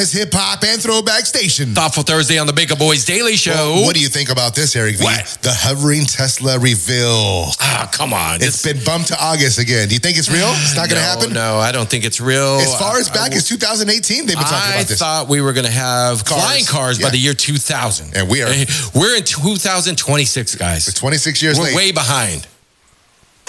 Hip Hop and Throwback Station. Thoughtful Thursday on the Baker Boys Daily Show. Well, what do you think about this, Eric V? What? The hovering Tesla reveal. Come on. It's been bumped to August again. Do you think it's real? It's not going to happen? No, I don't think it's real. As far as back as 2018, they've been talking about this. I thought we were going to have flying cars by the year 2000. And we're in 2026, guys. It's 26 years late. We're way behind.